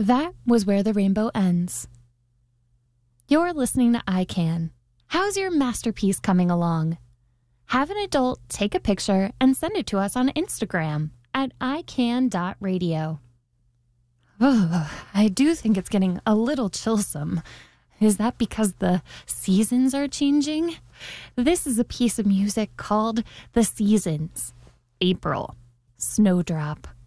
That was Where the Rainbow Ends. You're listening to iCan. How's your masterpiece coming along? Have an adult take a picture and send it to us on Instagram at ican.radio. Oh, I do think it's getting a little chillsome. Is that because the seasons are changing? This is a piece of music called The Seasons. April. Snowdrop.